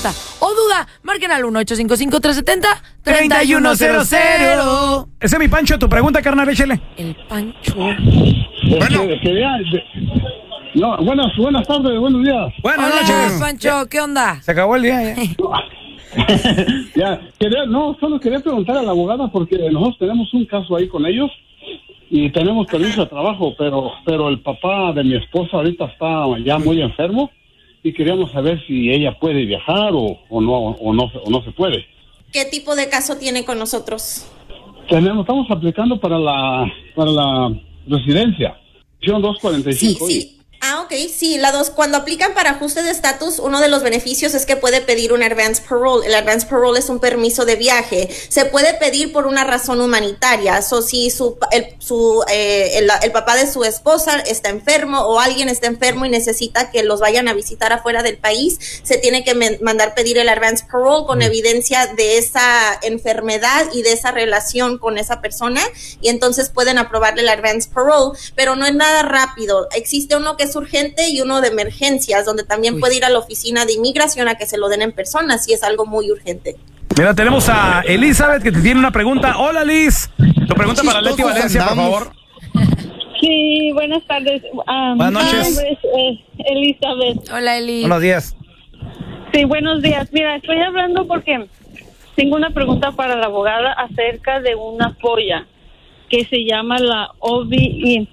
respuesta o duda, marquen al 1-855-370-3100. Ese es mi Pancho, tu pregunta, carnal, échale. El Pancho. Bueno. Buenas tardes, buenos días. Buenas Hola, noches. Pancho, ¿qué onda? Se acabó el día ya. Solo quería preguntar a la abogada porque nosotros tenemos un caso ahí con ellos y tenemos permiso de trabajo, pero el papá de mi esposa ahorita está ya muy enfermo y queríamos saber si ella puede viajar o no se puede. ¿Qué tipo de caso tiene con nosotros? Estamos aplicando para la residencia. 245. Sí. Ok, sí, cuando aplican para ajuste de estatus, uno de los beneficios es que puede pedir un advance parole. El advance parole es un permiso de viaje. Se puede pedir por una razón humanitaria. Si el papá de su esposa está enfermo o alguien está enfermo y necesita que los vayan a visitar afuera del país, se tiene que mandar pedir el advance parole con evidencia de esa enfermedad y de esa relación con esa persona, y entonces pueden aprobarle el advance parole, pero no es nada rápido. Existe uno que es urgente y uno de emergencias, donde también puede ir a la oficina de inmigración a que se lo den en persona si es algo muy urgente. Mira, tenemos a Elizabeth que te tiene una pregunta. Hola, Liz. Tu pregunta para Leti Valencia, por favor. Sí, buenas tardes. Buenas noches. Elizabeth. Hola, Eli. Buenos días. Sí, buenos días. Mira, estoy hablando porque tengo una pregunta para la abogada acerca de una folla que se llama la OVM.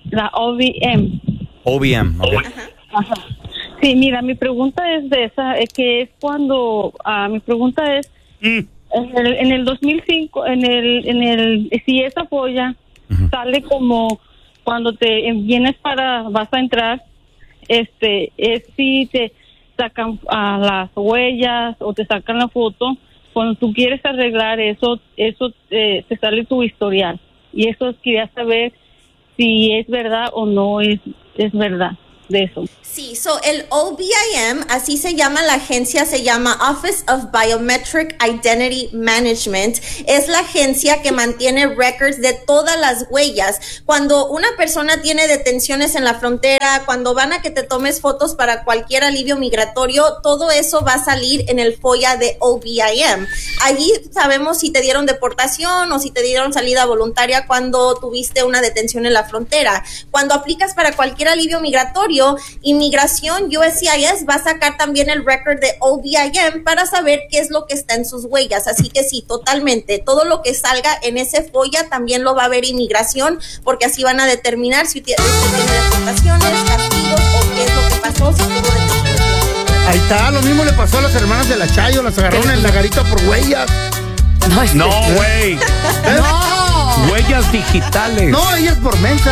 OVM, ok. Ajá. Sí, mira, mi pregunta es de esa, que es cuando, mi pregunta es, en el 2005, si esa folla sale como cuando vas a entrar, es si te sacan las huellas o te sacan la foto, cuando tú quieres arreglar eso te sale tu historial. Y eso quería saber si es verdad o no es verdad de eso. Sí, el OBIM, así se llama la agencia, se llama Office of Biometric Identity Management. Es la agencia que mantiene records de todas las huellas. Cuando una persona tiene detenciones en la frontera, cuando van a que te tomes fotos para cualquier alivio migratorio, todo eso va a salir en el FOIA de OBIM. Allí sabemos si te dieron deportación o si te dieron salida voluntaria cuando tuviste una detención en la frontera. Cuando aplicas para cualquier alivio migratorio, Inmigración, USCIS va a sacar también el record de OBIM para saber qué es lo que está en sus huellas. Así que sí, totalmente, todo lo que salga en ese FOIA también lo va a ver Inmigración, porque así van a determinar si tiene deportaciones, castigos o qué es lo que pasó, si tuvo detención. Ahí está, lo mismo le pasó a las hermanas de la Chayo, las agarraron en la garita por huellas. No, güey. No. Huellas digitales. No, ellas por mensa.